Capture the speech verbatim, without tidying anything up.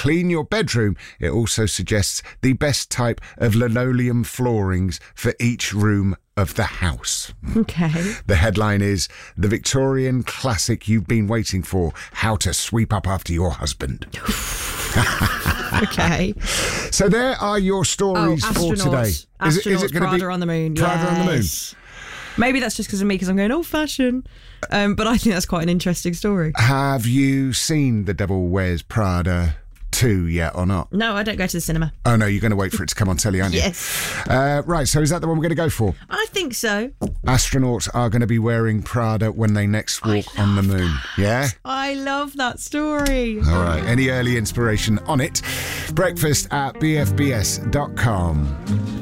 clean your bedroom, it also suggests the best type of linoleum floorings for each room of the house. Okay. The headline is The Victorian Classic You've Been Waiting For, How to Sweep Up After Your Husband. Okay. So there are your stories oh, for today. Is Astronauts, it, is it going to Prada be on the moon. Prada yes. on the moon? Maybe that's just because of me, because I'm going old fashion. Um, but I think that's quite an interesting story. Have you seen The Devil Wears Prada two yet or not? No, I don't go to the cinema. Oh no, you're going to wait for it to come on telly, aren't you? Yes. Uh, right, so is that the one we're going to go for? I think so. Astronauts are going to be wearing Prada when they next walk on the moon. That. Yeah? I love that story. All right, any early inspiration on it? Breakfast at b f b s dot com.